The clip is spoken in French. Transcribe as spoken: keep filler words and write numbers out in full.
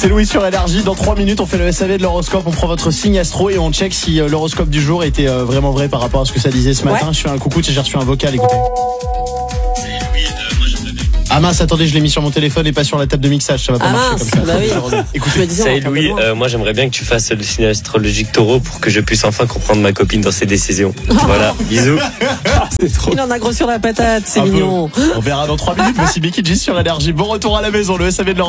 C'est Louis sur Énergie. Dans trois minutes, on fait le S A V de l'horoscope. On prend votre signe astro et on check si euh, l'horoscope du jour était euh, vraiment vrai par rapport à ce que ça disait ce matin. Ouais. Je fais un coucou, j'ai reçu un vocal, écoutez. Ah mince, attendez, je l'ai mis sur mon téléphone et pas sur la table de mixage, ça va pas Ah marcher mince, comme ça. bah oui. Écoutez, Je me disais, Salut on entend Louis, de loin. euh, moi j'aimerais bien que tu fasses le signe astrologique taureau pour que je puisse enfin comprendre ma copine dans ses décisions. Voilà, bisous. c'est trop. Il en a gros sur la patate, c'est Un peu. mignon. On verra dans trois minutes. Voici Becky G sur Énergie. Bon retour à la maison, le S A V de l'horoscope.